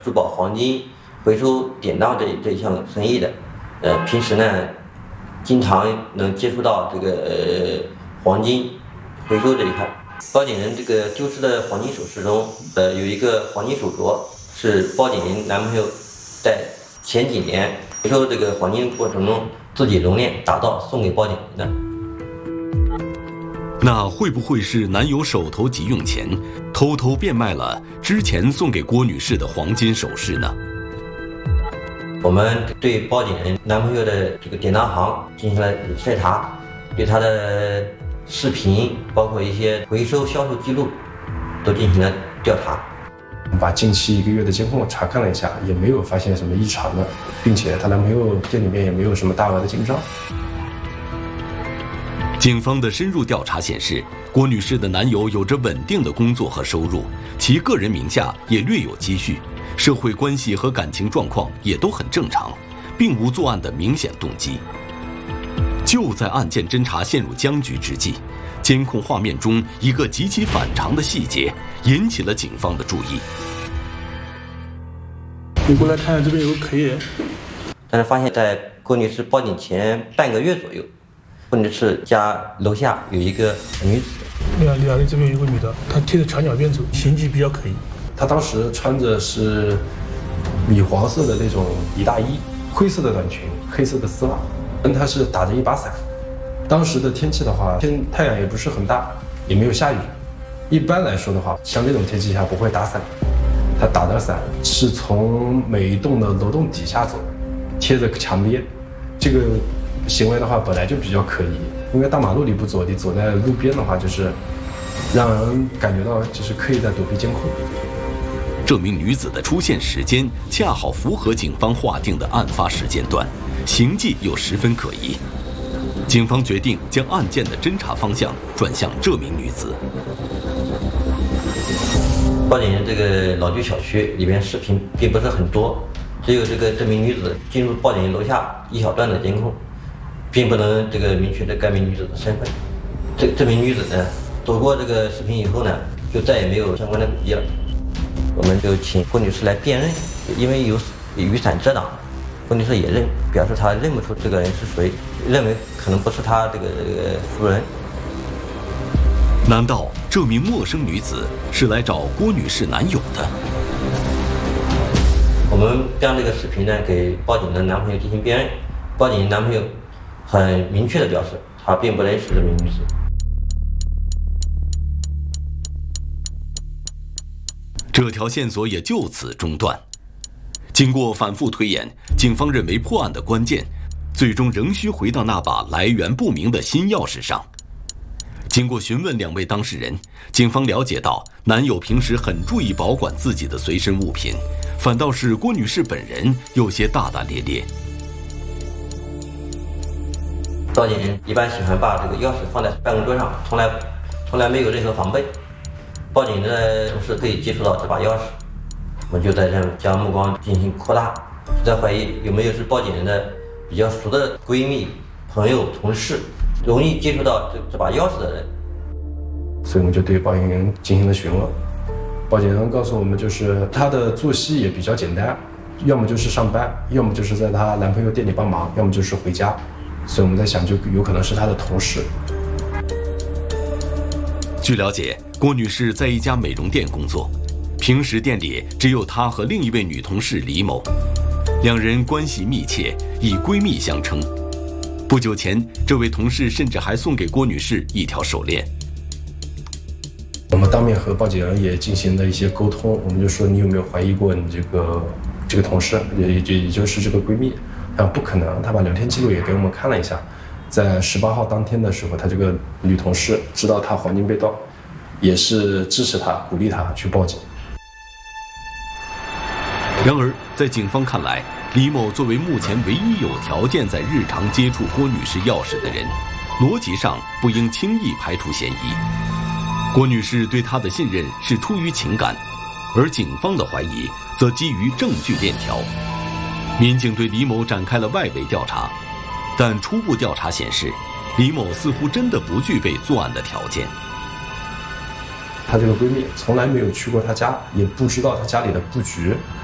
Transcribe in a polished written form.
珠宝、黄金回收典当这一项生意的。平时呢，经常能接触到这个黄金回收这一块。报警人这个丢失的黄金首饰中，有一个黄金手镯，是报警人男朋友在前几年回收这个黄金过程中自己熔炼打造送给报警人的。 那会不会是男友手头急用钱，偷偷变卖了之前送给郭女士的黄金首饰呢？ 我们对报警人男朋友的这个典当行进行了筛查，对他的视频，包括一些回收销售记录，都进行了调查。 把近期1个月的监控查看了一下，也没有发现什么异常的，并且她男朋友店里面也没有什么大额的进账。 警方的深入调查显示，郭女士的男友有着稳定的工作和收入，其个人名下也略有积蓄，社会关系和感情状况也都很正常，并无作案的明显动机。就在案件侦查陷入僵局之际，监控画面中一个极其反常的细节引起了警方的注意。 你过来看看，这边有个可以。 但是发现，在郭女士报警前半个月左右，郭女士家楼下有一个女子。 李亚丽这边有个女的，她贴着墙角边走，形迹比较可疑。 她当时穿着是米黄色的那种呢大衣，灰色的短裙，黑色的丝袜，她是打着一把伞。当时的天气的话，太阳也不是很大，也没有下雨。一般来说的话，像这种天气下不会打伞。她打着伞是从每一栋的楼栋底下走，贴着墙边。这个行为的话本来就比较可疑，因为大马路里不走，你走在路边的话，就是让人感觉到就是刻意在躲避监控。 这名女子的出现时间恰好符合警方划定的案发时间段，行迹又十分可疑。警方决定将案件的侦查方向转向这名女子。 报警人这个老居小区里边视频并不是很多，只有这名女子进入报警人楼下一小段的监控，并不能明确该名女子的身份。这名女子呢，走过这个视频以后呢，就再也没有相关的轨迹了。我们就请郭女士来辨认，因为有雨伞遮挡，郭女士也表示她认不出这个人是谁，认为可能不是她这个熟人。 难道这名陌生女子是来找郭女士男友的？ 我们将这个视频呢给报警的男朋友进行辨认，报警男朋友很明确地表示，他并不认识这名女子。 这条线索也就此中断。经过反复推演，警方认为破案的关键最终仍需回到那把来源不明的新钥匙上。经过询问2位当事人，警方了解到男友平时很注意保管自己的随身物品，反倒是郭女士本人有些大大咧咧。 报警人一般喜欢把这个钥匙放在办公桌上，从来没有任何防备。报警的同事可以接触到这把钥匙，我们就在这将目光进行扩大，在怀疑有没有是报警人的比较熟的闺蜜、朋友、同事，容易接触到这把钥匙的人。 所以我们就对报警人进行了询问。报警人告诉我们，就是她的作息也比较简单，要么就是上班，要么就是在她男朋友店里帮忙，要么就是回家。所以我们在想，就有可能是她的同事。 据了解，郭女士在一家美容店工作，平时店里只有她和另一位女同事李某，2人关系密切，以闺蜜相称。不久前，这位同事甚至还送给郭女士一条手链。 我们当面和报警人也进行了一些沟通，我们就说你有没有怀疑过你这个同事，也就是这个闺蜜？不可能，她把聊天记录也给我们看了一下，在18号当天的时候，她这个女同事知道她黄金被盗，也是支持她、鼓励她去报警。 然而，在警方看来，李某作为目前唯一有条件在日常接触郭女士钥匙的人，逻辑上不应轻易排除嫌疑。郭女士对他的信任是出于情感，而警方的怀疑则基于证据链条。民警对李某展开了外围调查，但初步调查显示，李某似乎真的不具备作案的条件。 她这个闺蜜从来没有去过她家，也不知道她家里的布局，